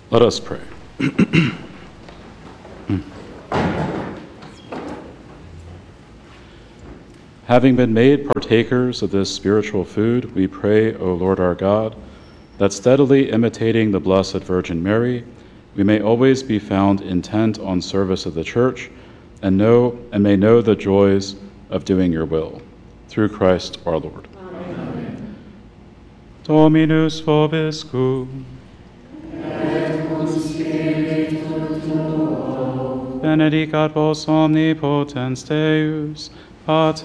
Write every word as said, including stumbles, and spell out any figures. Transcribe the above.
Let us pray. Having been made partakers of this spiritual food, we pray, O Lord our God, that steadily imitating the Blessed Virgin Mary, we may always be found intent on service of the Church and know and may know the joys of doing your will. Through Christ our Lord. Amen. Dominus vobiscum. Benedicat vos omnipotens Deus, Pater